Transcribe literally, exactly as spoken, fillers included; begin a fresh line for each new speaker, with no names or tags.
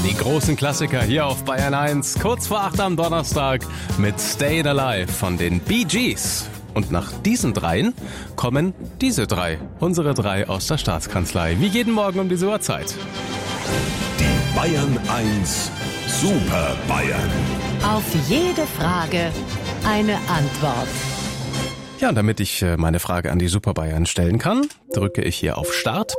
Die großen Klassiker hier auf Bayern eins, kurz vor acht am Donnerstag mit Staying Alive von den Bee Gees. Und nach diesen dreien kommen diese drei, unsere drei aus der Staatskanzlei, wie jeden Morgen um diese Uhrzeit.
Die Bayern eins Super Bayern.
Auf jede Frage eine Antwort.
Ja, und damit ich meine Frage an die Super Bayern stellen kann, drücke ich hier auf Start.